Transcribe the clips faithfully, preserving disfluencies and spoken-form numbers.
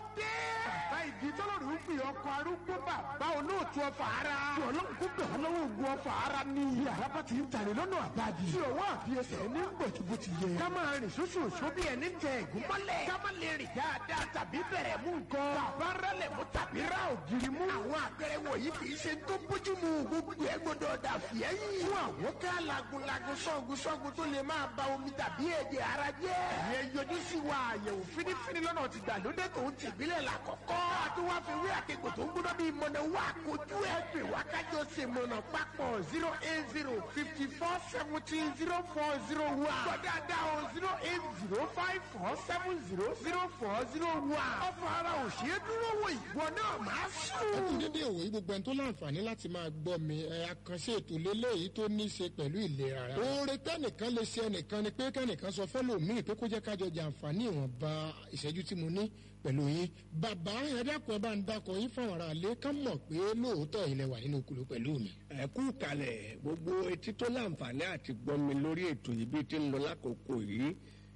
dé. bàbá ìdí tọ́lọ́rù ń pè ọkọ̀ arúgbó bàbá olóòtú ọfà ara. tí ọlọ́run kó bẹ̀ wọ́n lọ́wọ́ ogun ọfà ara ni. yàrá bá ti ń tàlẹ̀ lọ́nà àbájì. tí ọwọ́ àfi ẹsẹ̀ ní gbòtìbò ti yẹ. ká máa rìn ṣoṣooṣo bí ẹni tẹ ẹ̀gún mọ́lẹ̀. ká má lè rìn dáadáa tàbí bẹ̀rẹ̀ mú nǹkan. bàbá rálẹ̀ mú tàbí rá ògiri mú. àwọn àpẹẹrẹ wọ̀nyí kì í ṣe tó bójú mu. gbogbo ẹ gbọdọ̀ dà fìẹ́yìn. fún àwọn ká lagunlagun sọ́gun sọ́gun tó lè máa ba omi tàbí ẹ̀jẹ̀ ara jẹ́. ìyẹn yọjú sí wa àyẹ̀wò fínífíní lọ́nà ti gbàlódé tó ń tìbílẹ̀ la kọ̀kọ́. àti wá fi wí àkekò tó ń gbóná bíi mọ̀nà wá kojú ẹ̀ pè wá kájọ ṣe mọ̀nà papọ̀ zero eight zero fifty four seventeen zero four zero one. gbọ́dọ̀dá o zero eight zero five four seven zero zero four zero one. ọ̀fọ̀ ara ò ṣe é dúró wò ìwọ náà máa sùn. àti dédé òwe gbogbo ẹni tó láǹfààní láti máa gbọ́ mi ẹ àkànṣe ètò lélẹ́yìí tó ní í ṣe pẹ̀lú ìlera ara. oore kẹ́nìkan lè ṣe ẹnìkan ni pé kẹ́nìkan sọ fẹ́lòmíì pé kó jẹ́ kájọ jàǹfààní ìwọ̀nba ìṣẹ́jú tí mo ní pẹ̀lú yín. bàbá ẹ dákun ẹ bá ń dákun yín fáwọn ará ilé ká mọ̀ pé lóòótọ́ ilẹ̀ wà nínú kúló pẹ̀lú mi. ẹ kú kalẹ̀ gbogbo etí tó láǹfààní àti gbọ́ mi lórí ètò yìí bí ti ń lọ lákòókò yìí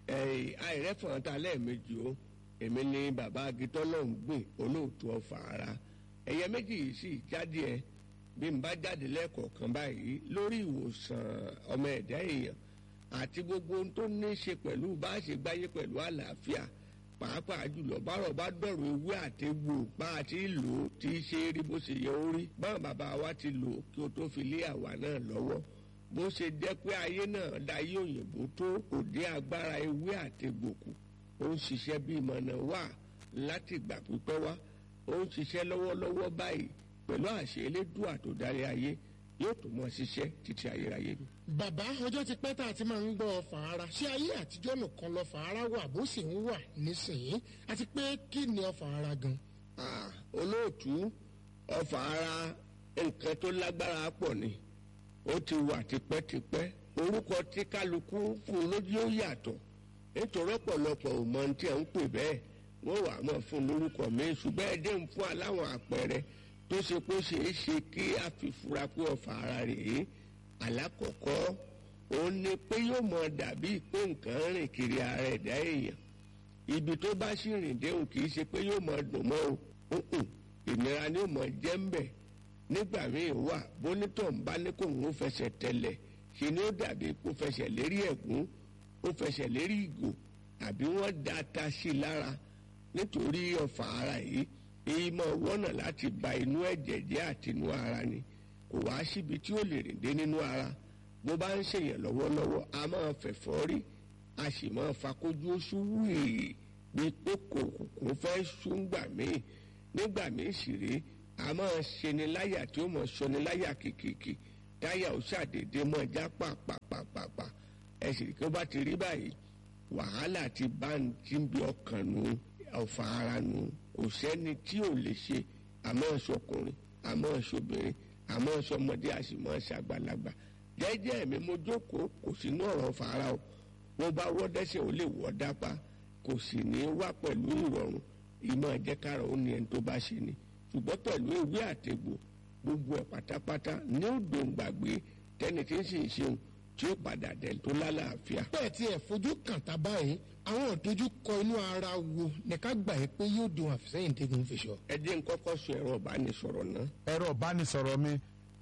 àìrẹ́fọ̀n ta lẹ́ẹ̀mejì o èmi ni bàbá agitọ́ náà ń gbìn olóòtú ọ̀fà ara ẹ̀yẹ méjì yìí sì jáde ẹ bí n bá jáde lẹ́ẹ̀kọ̀ọ̀kan báyìí lórí ìwòsàn ọmọ ẹ̀dá èèyàn àti gbogbo ohun tó ní í ṣe pẹ̀lú bá a ṣe gbáyé pẹ̀lú àlàáfíà pàápàá jùlọ bárọ̀ bá dọ̀rọ̀ ewé àtegbò bá a ti lò ó ti ṣe é rí bó ṣe yẹ ó rí báwọn bàbá wa ti lò ó kí o tó fi lé àwa náà lọ́wọ́ bó ṣe jẹ́ pé ayé náà dayé òyìnbó tó òde agbára ewé àtegbò kù ó ń ṣiṣẹ́ bí ìmọ̀nà wà láti ìgbà pípẹ́ wá ó ń ṣiṣẹ́ lọ́wọ́lọ́wọ́ báyìí pẹ̀lú àṣẹ elédùà tó darí ayé yóò tó mọ ṣiṣẹ́ títí ayérayé ni. bàbá ọjọ́ ti pẹ́ tá a ti máa ń gbọ́ ọfà ara ṣé ayé àtijọ́ nìkan lọ́fà ara wà bó sì ń wà nísìnyí àti pé kí ni ọfà ara gan. olóòtú ọfà ara nǹkan tó lágbára pọ̀ ni ó ti wà tipẹ́tipẹ́ orúkọ tí kálukú fún lójú ó yàtọ̀ nítorí ọ̀pọ̀lọpọ̀ ò mọ tí ẹ̀ ń pè bẹ́ẹ̀ wọ́n wà mọ̀ fún lórúkọ mi ṣùgbọ́n ẹ dé ń fún aláwọ̀ àpẹẹrẹ tó ṣe pé ó ṣe é ṣe kí a fi fura pé ọfà ara rèé alákọ̀ọ́kọ́ òun ni pé yóò mọ dàbí pé nǹkan rìn kiri ara ẹ̀dá èèyàn ibi tó bá sì rìn déhùn kì í ṣe pé yóò mọ dùn mọ́ o ìnira ni yóò mọ jẹ́ ń bẹ̀ nígbà míì wà bónítọ̀ ń bá ní kó ń fẹsẹ̀ tẹ̀lẹ̀ ṣe ni ó dàbí kó fẹsẹ̀ lérí ẹ̀gún ó fẹsẹ̀ lérí ìgò àbí wọ́n da ata sí i lára nítorí ọfà ara yìí èyí mọ wọ́nà láti ba inú ẹ̀jẹ̀ jẹ́ àti inú ara ni kò wá síbi tí ó lè rìn dé nínú ara bó bá ń ṣèyàn lọ́wọ́lọ́wọ́ a máa fẹ̀fọ́ rí a sì máa fakójú oṣù wíì bí pé kòkòkò fẹ́ ṣúngbà míì nígbà míì sì rí a máa ṣeni láyà tí ó mọ̀ ṣọni láyà kìkìkì táyà ó ṣàdédé mọ́ já pàpàpàpà ẹ̀sìn kí ó bá ti rí báyìí wàhálà ti bá ń tí ń bí ọkàn nù ọ̀fà ara nù kò sẹ́ni tí ò lè ṣe àmọ́ ṣọkùnrin àmọ́ ṣobìnrin àmọ́ ṣọmọdé àṣìmọ́ ṣàgbàlagbà jẹ́jẹ́ mi mo jókòó kò sínú ọ̀rọ̀ ọ̀fà ara o wọ́n bá wọ́ dẹ́sẹ̀ ó lè wọ́ dápá kò sì ní wá pẹ̀lú ìrọ̀rùn ìmọ̀ ẹ̀jẹ̀kára ó ní ẹni tó bá ṣe ni ṣùgbọ́n pẹ̀lú ewé àtegbò gbogbo ẹ̀ pátápátá ní òdòǹgbàgbé tẹ́ni tí ń sì ń ṣeun tí ó padà dẹ̀ tó lálàáfíà. bẹ́ẹ̀ tí ẹ̀ fojú kàn tá báyìí àwọn ìdojúkọ inú ara wo ní ká gbà yín pé yóò dùn àfisẹ́yìn tẹ́gun fi sọ. ẹ jẹ́ n kọ́kọ́ sọ ẹ̀rọ ìbánisọ̀rọ̀ náà. ẹ̀rọ ìbánisọ̀rọ̀ mi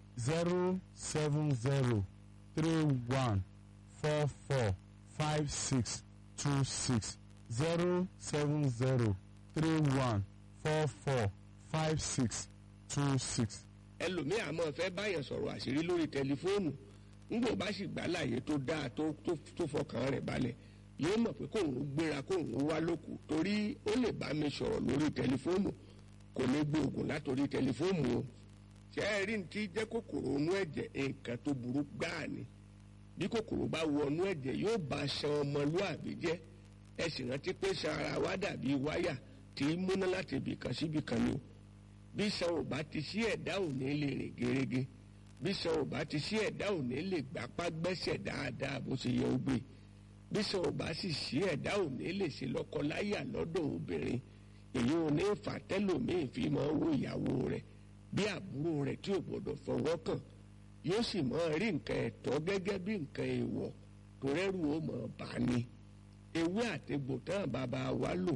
zero seven zero three one four four five six two six zero seven zero three one four four five six two six. ẹlòmíì àmọ́ fẹ́ báyàn sọ̀rọ̀ àṣírí lórí tẹlifóònù ńgbò bá sì gbà láàyè tó dáa tó tó fọkàn rẹ̀ balẹ̀ yóò mọ̀ pé kóun gbéra kóun wá lókù torí ó lè bá mi sọ̀rọ̀ lórí tẹlifóònù kò ní gbé oògùn látòrí tẹlifóònù o ṣé ẹ rí ní tí jẹ́ kòkòrò inú ẹ̀jẹ̀ nǹkan tó burú gbáà ni bí kòkòrò bá wọ inú ẹ̀jẹ̀ yóò bá ṣan ọmọlúàbí jẹ́ ẹ sì rántí pé ṣan ara wa dàbí wáyà tí í múná láti ibì kan síbì kan ni o bí ṣan ò bá ti sí ẹ̀dá ò ní lè rìn gerege bí ṣan ò bá ti sí ẹ̀dá ò ní lè gbapá gbẹ́sẹ̀ dáadáa bó ṣe yẹ ó gbé bí ṣan ò bá sì sí ẹ̀dá ò ní lè ṣe lọ́kọláyà lọ́dọ̀ obìnrin èyí ò ní fà tẹ́lòmíì fi máa wo ìyàwó rẹ̀ bí àbúrò rẹ̀ tí ò gbọdọ̀ fọwọ́ kàn yóò sì máa rí nǹkan ẹ̀tọ́ gẹ́gẹ́ bí nǹkan èèwọ̀ tó rẹ́rù ó mọ̀ bá ní ewé àtegbò tán bàbá wa lò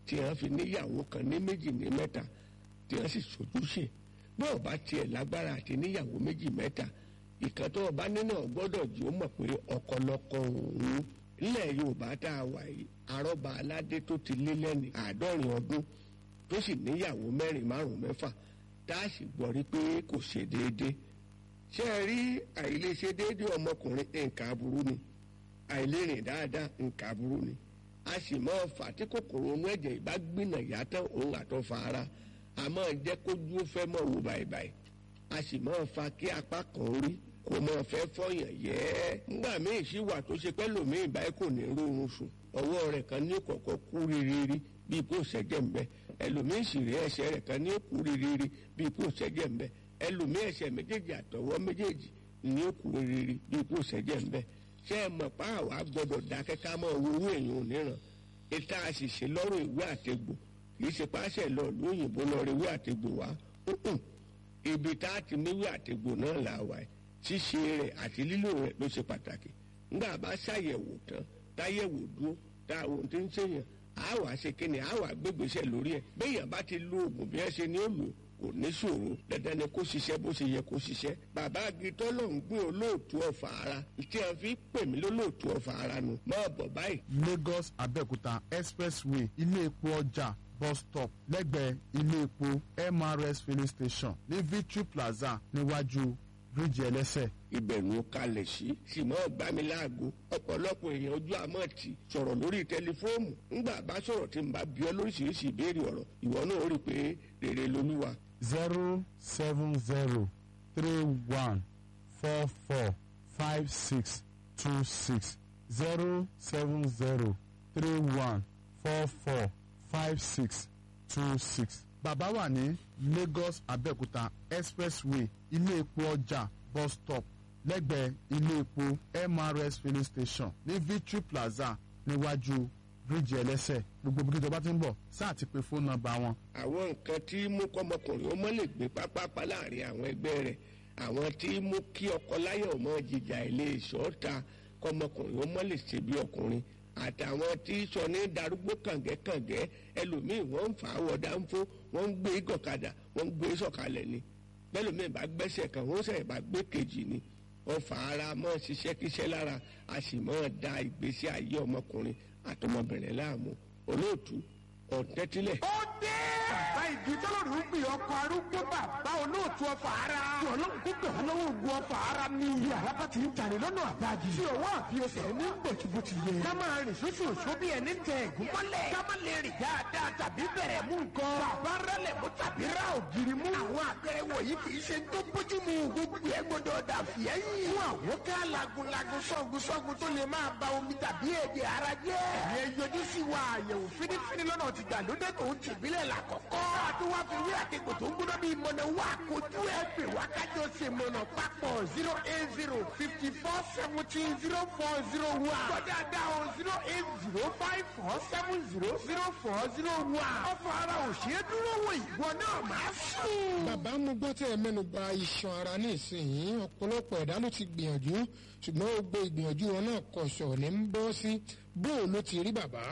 tí wọ́n fi níyàwó kan ní méjì ní mẹ́ta tí wọ́n sì sojúṣe bí ọba tiẹ̀ lágbára àti níyàwó méjì mẹ́ta ìkan tó ọba nínú ọgbọ́dọ̀ jù ó mọ̀ pé ọ̀kọ̀lọ̀kọ̀ òun nílẹ̀ Yorùbá tá a wà yìí arọ́ba aládé tó ti lé lẹ́ni àádọ́rin ọdún tó sì níyàwó mẹ́rin márùn mẹ́fà tá a sì gbọ́ rí pé kò ṣe déédéé ṣé ẹ rí àìlèṣe déédéé ọmọkùnrin nǹkan aburú ni àìlérìn dáadáa nǹkan aburú ni a sì máa fà tí kòkòrò inú ẹ̀jẹ̀ ìbá gbìnà yàtọ̀ òun àtọ́fà ara a máa jẹ́ kójú ó fẹ́ mọ̀ wò báyìí a sì máa fa kí apá kan rí kò máa fẹ́ fọyàn yẹ́ nígbà míì sí wà tó ṣe pẹ́ lòmíì báyìí kò ní rórun sùn ọwọ́ rẹ̀ kan ní kọ̀kọ́ kú rírírí bíi kò ṣẹ́jẹ̀ ń bẹ ẹlòmíì sì rí ẹsẹ̀ rẹ̀ kan ní kú rírírí bíi kò ṣẹ́jẹ̀ ń bẹ ẹlòmíì ẹsẹ̀ méjèèjì àtọwọ́ méjèèjì ní kú rírírí bíi kò ṣẹ́jẹ̀ ń bẹ ṣé ẹ mọ̀ pa àwa gbọ́dọ̀ dákẹ́ ká mọ̀ owó èèyàn oníran ìta àṣìṣe lọ́rùn ìwé àtegbò kì í ṣe páṣẹ lọ lóyìnbó lọ rí ìwé àtegbò wá ibi tá a ti níwé àtegbò náà là wà ṣíṣe rẹ̀ àti lílò rẹ̀ ló ṣe pàtàkì nígbà bá ṣàyẹ̀wò tán táyẹ̀wò dúró táwọn tó ń ṣèyàn á wà ṣe kíni á wà gbégbèsè lórí ẹ̀ béèyàn bá ti lo oògùn bí ẹ ṣe ní ó lò kò ní ṣòro dandan ni kó ṣiṣẹ́ bó ṣe yẹ kó ṣiṣẹ́ bàbá agitọ́ ló ń gbé olóòtú ọ̀fà ara tí a fi pè mí lólóòtú ọ̀fà ara nu máa bọ̀ báyìí. Lagos Abẹ́òkúta expressway ilé epo ọjà bus stop lẹ́gbẹ̀ẹ́ ilé epo M R S filling station ní Victory Plaza níwájú bíríìjì ẹlẹ́sẹ̀. ìbẹ̀rù kalẹ̀ sí sì mọ́ gbámiláàgó ọ̀pọ̀lọpọ̀ èèyàn ojú àmọ́ ti sọ̀rọ̀ lórí tẹlifóònù ńgbà bá sọ̀rọ̀ tí n bá bí ọ lóríṣiríṣi ìbéèrè ọ̀rọ̀ ìwọ náà ó rí i pé rere lolúwa. zero seven zero three one four four five six two six zero seven zero three one four four five six two six. bàbá wà ní Lagos Abẹ́òkúta expressway ilé epo ọjà bus stop lẹ́gbẹ̀ẹ́ ilé epo M R S filling station ní Victory Plaza níwájú bíríìjì ẹlẹ́sẹ̀ gbogbo bí kíjọba ti ń bọ̀ sáà ti pe fóònù nọ́mbà wọn. àwọn nǹkan tí mú kọ́mọkùnrin ó mọ́ lè gbé pápápá láàrin àwọn ẹgbẹ́ rẹ̀ àwọn tí mú kí ọkọ láyọ̀ mọ́ jìjà ilé ìṣọ́ta kọ́mọkùnrin ó mọ́ lè ṣe bí ọkùnrin àtàwọn tí sọ ní darúgbó kàngẹ́kàngẹ́ ẹlòmíì wọ́n ń fà á wọ̀ dáńfó wọ́n ń gbé gọ̀kadà wọ́n ń gbé sọ̀kalẹ̀ ni bẹ́lòmíì bá gbẹ́sẹ̀ kan wọ́n sẹ̀ bá gbé kejì ni ọfà ara mọ́ ṣiṣẹ́ kíṣẹ́ lára a sì mọ́ da ìgbésí ayé ọmọkùnrin àtọmọbìnrin láàmú olóòtú ọ̀tẹ́tílẹ̀. ó dé. bàbá ìdí tọ́lọ́rù ń pè ọkọ̀ arúgbó bàbá olóòtú ọfà ara. tí ọlọ́run kó pè wọ́n lọ́wọ́ ogun ọfà ara ní. iye àlábá ti ń tàní lọ́nà àbájì. tí ọwọ́ àfiyèsẹ̀ ní gbòtìgbòtì yẹ. ká máa rìn sóṣù òṣù bí ẹni tẹ ẹ̀gún mọ́lẹ̀. ká má lè rìn dáadáa tàbí bẹ̀rẹ̀ mú nǹkan. bàbá rẹlẹ̀ mú tàbí ra ògiri mú. àwọn àpẹẹrẹ wọ̀nyí kì í ṣe tó bójú mu. gbogbo ẹ gbọdọ̀ dà fìyẹ́yìn. fún àwọn ká lagunlagun sọ́gun sọ́gun tó lè máa ba omi tàbí ẹ̀jẹ̀ ara jẹ́. ẹ̀yẹ yọjú sí wa àyẹ̀wò fínífíní lọ́nà ti gbàlódé tó ń tìbílẹ̀ làkọ́kọ́. àti wá fi wí àtẹ̀kọ̀ tó ń gbóná bíi mọ̀nà wá kojú ẹ̀ pè wá kájọ ṣe mọ̀nà papọ̀ zero eight zero fifty four seventeen zero four zero one. kọjá dá o zero eight zero five four seven zero zero four zero one. ọ̀fọ̀ ara ò ṣeé dúró wò ìwọ náà máa sùn. bàbá mo gbọ́ tẹ́ ẹ mẹ́nu bà iṣan ara ní ìsinyìí ọ̀pọ̀lọpọ̀ ẹ̀dá ló ti gbìyànjú ṣùgbọ́n gbogbo ìgbìyànjú wọn náà kọ̀ṣọ̀ ní ń bọ́ sí bóò ló ti rí bàbá.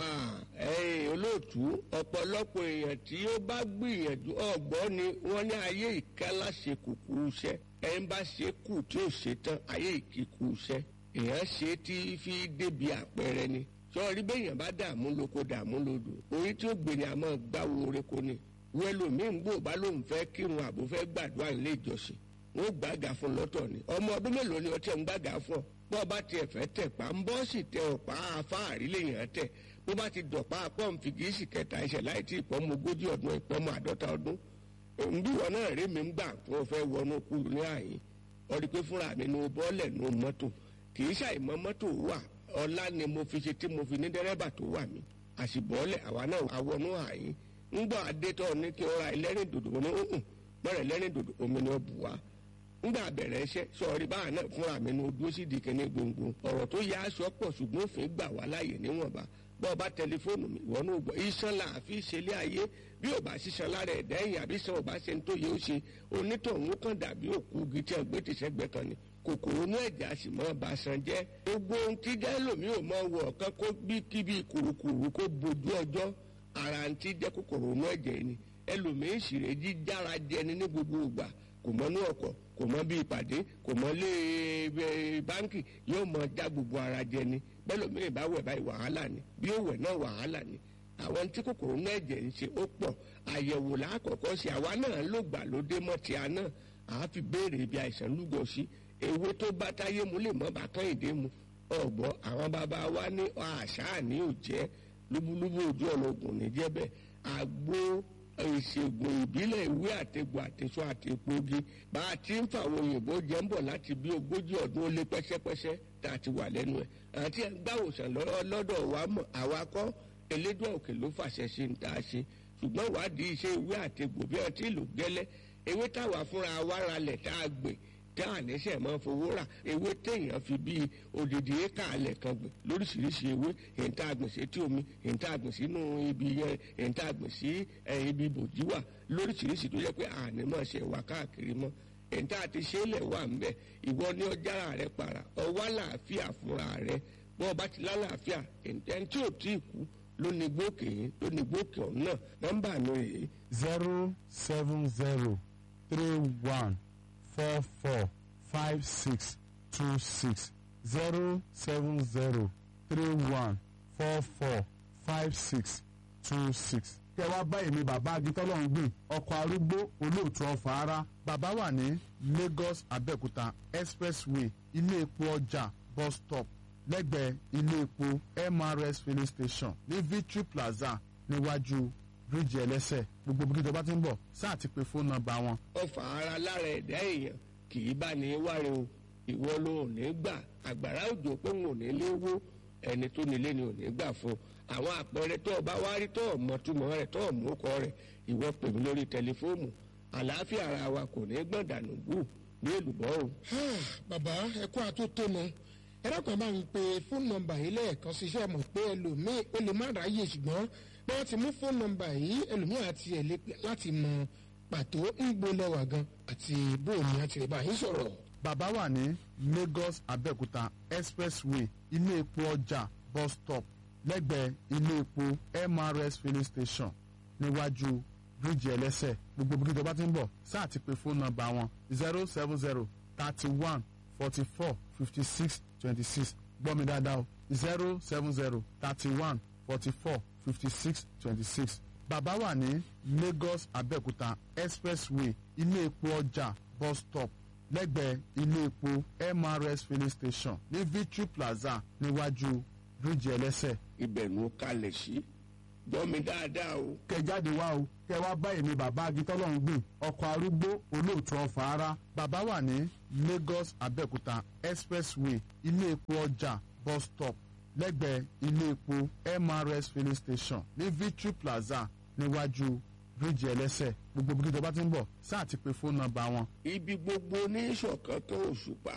ẹ̀yin olóòtú ọ̀pọ̀lọpọ̀ èèyàn tí ó bá gbìyànjú ọ̀gbọ́n ni wọ́n ní ayé ìkálá ṣe kùkú iṣẹ́ ẹ̀ ń bá ṣe kù tí ò ṣe tán ayé ìkíkù iṣẹ́ èèyàn ṣe tí fi débi àpẹẹrẹ ni sọ́ọ́rí bẹ́yàn bá dààmú lóko dààmú lódò orí tí ó gbé ni a máa gbáwo oreko ni wẹ́lòmíì ń gbò bá lóun fẹ́ kírun àbò fẹ́ gbàdúrà nílé ìjọsìn wọ́n gbàgà fún lọ́tọ̀ ni ọmọ ọdún mélòó ni ọtí ẹ̀ ń gbàgà fún ọ bọ́ bá tiẹ̀ fẹ́ tẹ̀ pa ń bọ́ sì tẹ ọ̀pá afáàrí lèèyàn tẹ̀ bó bá ti dọ̀pá pọ́ǹfì kì í sì kẹta ẹsẹ̀ láì tí ìpọ́nmọ ogójì ọdún ìpọ́nmọ àádọ́ta ọdún ǹbíwọ̀ náà rí mi ń gbà tó fẹ́ wọnú kúrú ní àyín ọdí pé fúnra mi ní bọ́ọ̀lẹ̀ ní mọ́tò kì í ṣàìmọ́ mọ́tò wà ọlá ni mo fi ṣe tí mo fi ní dẹ́rẹ́bà tó wà mí àṣìbọ́ọ̀lẹ̀ àwa náà àwọnú àyín ńgbọ́ adétọ́ ní kí ọ̀rá ẹlẹ́rìn dòdò ní ọ̀hún mọ́rẹ̀ ẹlẹ́rìn dòdò omi ni ó bù wá ńgbà bẹ̀rẹ̀ iṣẹ́ sọ̀rí báà náà fúnra mi ní ojú sí di kíní gbòǹgbò ọ̀rọ̀ tó yá aṣọ pọ̀ ṣùgbọ́n òfin gbà wá láàyè níwọ̀nba bọ́ ọba tẹlifóònù mi ìwọ náà gbọ́ iṣan là á fi ṣẹlẹ̀ ayé bí ò bá ṣiṣan lára ẹ̀dá ẹ̀yìn àbí sàn ò bá ṣe ń tó yẹ ó ṣe onítọ̀hún kan dàbí òkú igi tí a gbé tìṣẹ́gbẹ́ kan ni kòkòrò inú ẹ̀jẹ̀ a sì mọ́ ọba san jẹ́ gbogbo ohun tí gẹ́lòmí ò mọ wọ̀ ọ̀kan kó bí kíbi kùrùkùrù kó bojú ọjọ́ ara ń tí jẹ́ kòkòrò inú ẹ̀jẹ̀ ni ẹlòmíín sì rè jíjára jẹni ní gbogbo ìgbà kò mọ inú ọkọ̀ kò mọ bí ìpàdé kò mọ lé báńkì yóò mọ já gbogbo ara jẹni bẹ́ẹ̀ lómìnira bá wẹ̀ báyìí wàhálà ni bí ó wẹ̀ náà wàhálà ni àwọn tí kòkòrò inú ẹ̀jẹ̀ ń ṣe ó pọ̀ àyẹ̀wò lákọ̀ọ́kọ́ sí àwa náà ló gbà lóde mọ́ ti àná àá fi béèrè ibi àìsàn lúgọ sí ewé tó bá táyé mu lè mọ́ bá kán ìdè mu ọ̀gbọ́n àwọn bàbá wa ní àṣà ní òjẹ́ lúbúlúbú ojú ọ̀nà ògùn níjẹ́ bẹ́ẹ̀ àgbo ìṣègùn ìbílẹ̀ ìwé àtegbò àtẹ̀sọ àtẹ̀pọ̀gi bá a ti ń fàwọn òyìnbó jẹ́ ń bọ̀ láti bí ogójì ọdún ó lé pẹ́sẹ́pẹ́sẹ́ tá a ti wà lẹ́nu ẹ̀ àti ẹ̀ ń gbàwòsàn lọ́dọ̀ wa mọ̀ àwa kọ́ elédùn òkè ló fàṣẹ ṣe ń tá a ṣe ṣùgbọ́n ìwádìí iṣẹ́ ìwé àtegbò bí wọ́n ti lò gẹ́lẹ́ ewé táwa fúnra wa ralẹ̀ tá a gbìn tá a níṣẹ́ máa fowó rà ewé téèyàn fi bíi odidi éka alẹ̀ kan gbìn lóríṣiríṣi ewé èyí tá a gbìn sí etí omi èyí tá a gbìn sínú ibi yẹn èyí tá a gbìn sí ibi bòjí wà lóríṣiríṣi tó yẹ pé àní máa ṣe wà káàkiri mọ́ èyí tá a ti ṣe é lẹ̀ wà ń bẹ̀ ìwọ ní ọjàrà rẹ para ọwọ́ àlàáfíà fúnra rẹ bọ́ ọba ti lálàáfíà ẹni tí ò tí ì kú ló ní gbókè yín ló ní gbókè ọ̀hún náà nọ́mbà mi rèé. zero seven zero three one four four five six two six zero seven zero three one four four five six two six. kẹ wá bá èmi bàbá agitọ́lọ́hún gbìn ọkọ̀ arúgbó olóòtú ọ̀fà ara bàbá wà ní Lagos Abẹ́òkúta expressway ilé epo ọjà bus stop lẹ́gbẹ̀ẹ́ ilé epo M R S filling station ní Victory Plaza níwájú bíríìjì ẹlẹ́sẹ̀ gbogbo bí kíjọba ti ń bọ̀ sáà ti pe fóònù nọ́mbà wọn. ọfà ara lára ẹ̀dá èèyàn kì í bá ní wáre o ìwọ ló ò ní gbà àgbàrá òjò pé òun ò ní lé wó ẹni tó nílé ni ò ní gbà fún àwọn àpẹẹrẹ tó o bá wá rí tó o mọ túmọ̀ rẹ̀ tó o mú kọ rẹ̀ ìwọ pè mí lórí tẹlifóònù àlàáfíà ara wa kò ní gbọ̀n dànù gbù ní èlùbọ́ o. bàbá ẹ kó àtótónu ẹ dákun máa ń pe fóònù nọ́mbà yìí lẹ́ẹ̀kan ṣiṣẹ́ mọ̀ pé ẹlòmíì ó lè má ráyè ṣùgbọ́n bí wọ́n ti mú fóònù nọ́mbà yìí ẹlòmíì àti ẹ̀ lè pè láti mọ pàtó ń gbólẹ́wà gan àti bóòmù àti ìbá yín sọ̀rọ̀. bàbá wà ní Lagos Abẹ́òkúta expressway ilé epo ọjà bus stop lẹ́gbẹ̀ẹ́ ilé epo M R S filling station níwájú bíríìjì ẹlẹ́sẹ̀ gbogbo bí kíjọba ti ń bọ̀ sáà ti pe fóònù nọ́mbà wọn zero seven zero thirty one forty four fifty six twenty six gbọ́ mi dáadáa o zero seven zero thirty one forty four fifty six twenty six. bàbá wà ní Lagos Abẹ́òkúta expressway ilé epo ọjà bus stop lẹ́gbẹ̀ẹ́ ilé epo M R S filling station ní Victory Plaza níwájú bíríìjì ẹlẹ́sẹ̀. ibẹ̀ ló kalẹ̀ sí gbọ́ mi dáadáa o. kẹ jáde wá o kẹ wá bá èmi bàbá agitọ́lọ́hún gbìn ọkọ̀ arúgbó olóòtú ọ̀fà ara bàbá wà ní Lagos Abẹ́òkúta expressway ilé epo ọjà bus stop lẹ́gbẹ̀ẹ́ ilé epo M R S filling station ní Victory Plaza níwájú bíríìjì ẹlẹ́sẹ̀ gbogbo bí kíjọba ti ń bọ̀ sáà ti pe fóònù nọ́mbà wọn. ibi gbogbo ní ìṣọ̀kan tó òṣùpá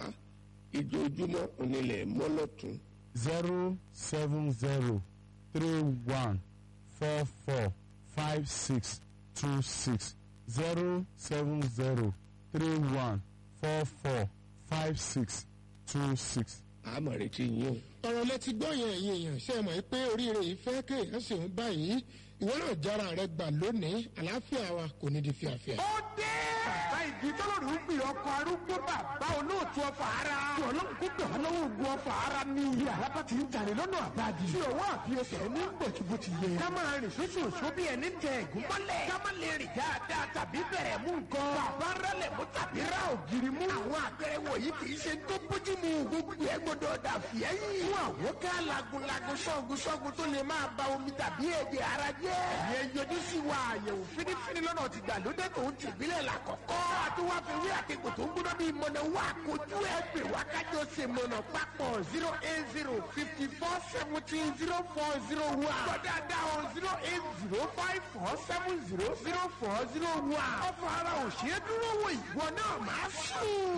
ìjojúmọ́ onílẹ̀ mọ́lọ́tún. zero seven zero three one four four five six two six zero seven zero three one four four five six two six. àmọ̀ retí yín o. ọ̀rọ̀ lẹ ti gbọ́ yẹn ẹ̀yin èèyàn ṣe é mọ̀ pé oríire yìí fẹ́ kéèyàn sì ń báyìí ìwọ náà jára rẹ gbà lónìí àlàáfíà wa kò ní di fíafíà. ó dé. bàbá ìdí tọ́lọ́rù ń pè ọkọ̀ arúgbó bàbá olóòtú ọ̀fà ara. tí ọlọ́run kó bẹ̀ wọ́n lọ́wọ́ ogun ọ̀fà ara ní ilé àlápá ti ń jalè lọ́nà àbájì. tí ọwọ́ àfiyèsẹ̀ ní bòtìbò ti yẹ. ká máa rìn sóṣooṣo bí ẹni tẹ ẹ̀gún mọ́lẹ̀. ká má lè rìn dáadáa tàbí bẹ̀rẹ̀ mú nǹkan. bàbá rálẹ̀ mú tàbí rá ògiri mú. àwọn àpẹẹrẹ wọ̀nyí kì í ṣe tó bójú mu. gbogbo ẹ gbọdọ̀ dà fìẹ́yìn. fún àwọn ká lagunlagun ṣọ́gun ṣọ́gun tó lè máa ba omi tàbí ẹ̀jẹ̀ ara jẹ́. ìyẹn yọjú sí wa àyẹ̀wò fínífíní lọ́nà ti gbàlódé tó ń tìbílẹ̀ làkọ́kọ́. àti wá fi wí àtẹ̀kọ̀ tó ń gbóná bíi mọ̀nà wá kojú ẹ̀ pè wá kájọ ṣe mọ̀nà papọ̀ zero eight zero fifty four seventeen zero four zero one. gbọ́dọ̀ dáhùn zero eight zero five four seven zero zero four zero one. ọ̀fọ̀ ara òṣèré dúró wò ìwọ náà máa sùn.